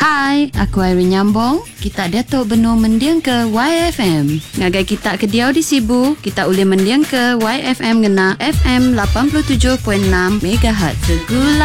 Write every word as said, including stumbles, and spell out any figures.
Hai, aku Irene Nyambong. Kita Datuk Benua mendiang ke Y F M. Ngagai kita ke Diau di Sibu, kita boleh mendiang ke Y F M ngena F M lapan puluh tujuh perpuluhan enam megahertz. Segula